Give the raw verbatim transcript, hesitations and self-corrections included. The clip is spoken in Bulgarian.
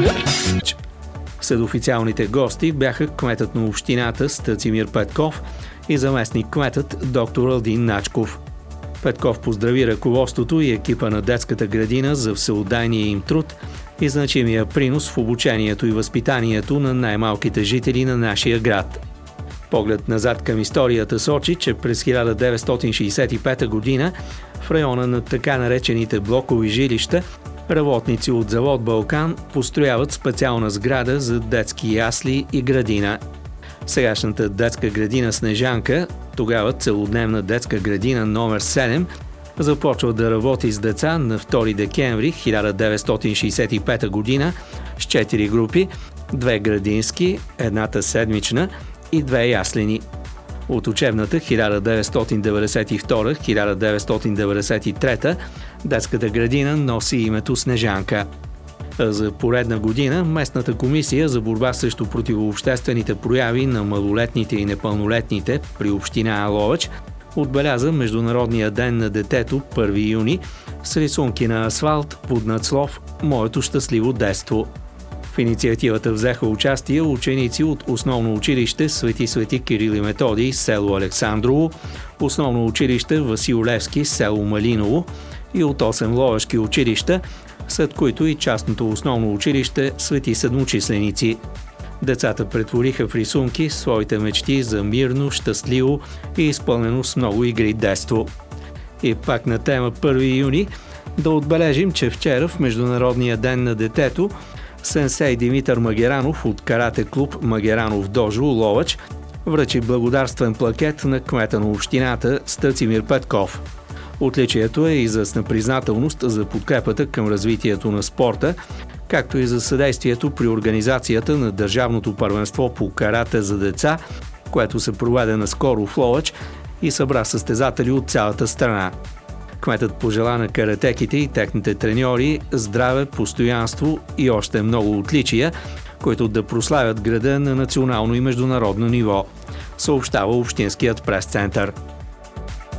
Сред официалните гости бяха кметът на общината Стацимир Петков и заместник-кметът доктор Алдин Начков. Петков поздрави ръководството и екипа на детската градина за всеотдайния им труд и значимия принос в обучението и възпитанието на най-малките жители на нашия град. Поглед назад към историята сочи, че през хиляда деветстотин шейсет и пета година в района на така наречените блокови жилища работници от завод «Балкан» построяват специална сграда за детски ясли и градина. Сегашната детска градина «Снежанка», тогава целодневна детска градина номер седем, започва да работи с деца на втори декември хиляда деветстотин шейсет и пета година с четири групи, две градински, едната седмична и две яслени. От учебната хиляда деветстотин деветдесет и втора - хиляда деветстотин деветдесет и трета детската градина носи името «Снежанка». За поредна година местната комисия за борба срещу противообществените прояви на малолетните и непълнолетните при община Ловеч отбеляза Международния ден на детето първи юни с рисунки на асфалт под надслов «Моето щастливо детство». В инициативата взеха участие ученици от Основно училище Свети Свети Кирил и Методий, село Александрово, Основно училище Васил Левски, село Малиново и от осем ловешки училища, след които и частното основно училище Свети Седмочисленици. Децата претвориха в рисунки своите мечти за мирно, щастливо и изпълнено с много игри детство. И пак на тема първи юни да отбележим, че вчера в Международния ден на детето сенсей Димитър Магеранов от карате клуб Магеранов Дожо, Ловеч, връчи благодарствен плакет на кмета на общината Стацимир Петков. Отличието е израз на признателност за подкрепата към развитието на спорта, както и за съдействието при организацията на Държавното първенство по карате за деца, което се проведе наскоро в Ловеч и събра състезатели от цялата страна. Кметът пожела на каратеките и техните треньори здраве, постоянство и още много отличия, които да прославят града на национално и международно ниво, съобщава Общинският прес-център.